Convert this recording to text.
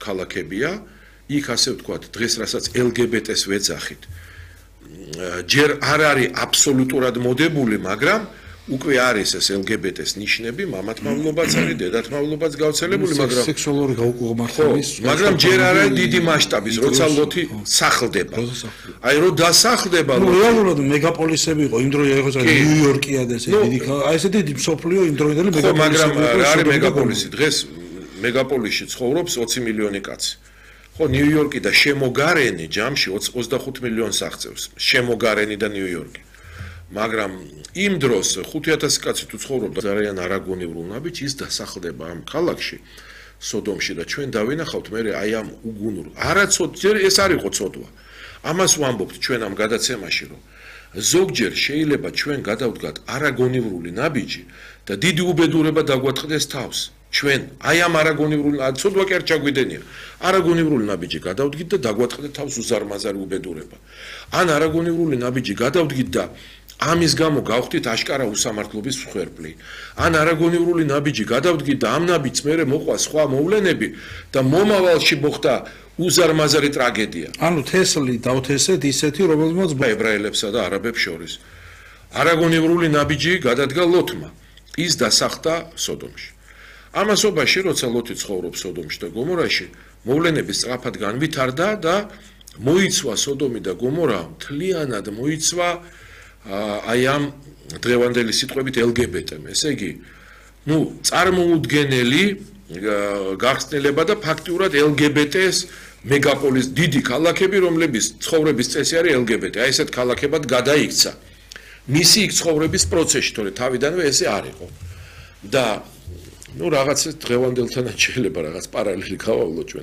ქალაქებია, იქ ასე ვთქვათ, დღეს რასაც LGBT-ს ვეძახით, ჯერ არ არის აბსოლუტურად მოდებული, მაგრამ უკვე არის ეს LGBT-ს ნიშნები, მამათმავლობაც არის, დედათმავლობაც გავრცელებული, მაგრამ სექსუალური გაუკუღმართების, მაგრამ ჯერ არ არის დიდი მასშტაბის, როცა ლოთი სახლდება. აი რო დასახლდება, რეალურად მეგაპოლისები იყო, იმ დროი იყო ნიუ-იორკია და ესე დიდი, აი ესე დიდი მსოფლიო იმ დროიდან მეგაპოლისი. მაგრამ რა არის მეგაპოლისი? დღეს მეგაპოლისში ცხოვრობს 20 მილიონი კაცი. ხო, ნიუ-იორკი და შემოგარენი ჯამში 25 მილიონს აღწევს. შემოგარენი და ნიუ-იორკი. მაგრამ იმ დროს 5000 კაცი თუ ცხოვრობდა ძალიან არაგონივრულ ნაბიჯს, ის დასახლდება ამ ქალაქში, სოდომში და ჩვენ დავინახავთ მე აი ამ უგუნურ. არაცოდ ეს არ იყო ცოდვა. ამას ვამბობთ ჩვენ ამ გადაცემაში, რომ ზოგჯერ შეიძლება ჩვენ გადავდგათ არაგონივრული ნაბიჯი და დიდი უბედურება დაგვატყდეს თავს. ჩვენ აი ამ არაგონივრული ცოდვა კი არ ჩაგვიდენია. არაგონივრული ნაბიჯი გადავდგით და დაგვატყდეთ თავს უზარმაზარი უბედურება. ან არაგონივრული ნაბიჯი გადავდგით და ამის გამო გავხდით აშკარა უსამართლობის მსხვერპლი. ან არაგონივრული ნაბიჯი გადავდგით და ამ ნაბიჯს მერე მოყვა სხვა მოვლენები და მომავალში მოხდა უზარმაზარი ტრაგედია. ანუ თესლი დავთესეთ ისეთი, რომელმაც ებრაელებსა და არაბებს შორის. არაგონივრული ნაბიჯი გადადგა ლოთმა. ის დასახლდა სოდომში. ამასობაში, როცა ლოთი ცხოვრობს სოდომში და გომორაში, მოვლენები სწრაფად განვითარდა და მოიცვა სოდომი და გომორა მთლიანად მოიცვა აი ამ დღევანდელი სიტყვებით LGBT-მ, ესე იგი, წარმოუდგენელი გახსნილება და ფაქტიურად LGBT-ს მეგაპოლის დიდი ქალაქები, რომლების ცხოვრების წესი არის LGBT. აი ესეთ ქალაქებად გადაიქცა. მისი იქ ცხოვრების პროცესში, თორე თავიდანვე ესე არ იყო. და რაღაც დღევანდელთანაც შეიძლება რაღაც პარალელი გავავლო ჩვენ